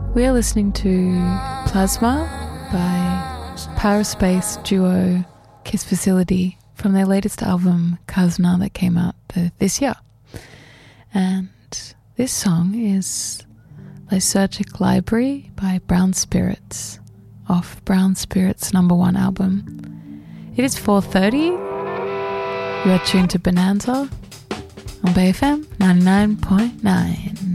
We are listening to Plasma by Paraspace duo Kiss Facility from their latest album Kazna that came out this year. And this song is Lysergic Library by Brown Spirits off Brown Spirits' #1 album. It is 4:30. You are tuned to Bonanza on BayFM 99.9.